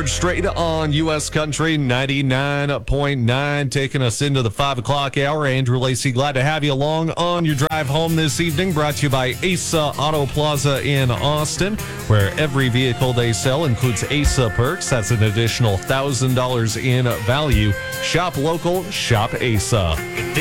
George Strait on U.S. Country 99.9, taking us into the 5 o'clock hour. Andrew Lacey, glad to have you along on your drive home this evening. Brought to you by Asa Auto Plaza in Austin, where every vehicle they sell includes Asa perks. That's an additional $1,000 in value. Shop local, shop Asa.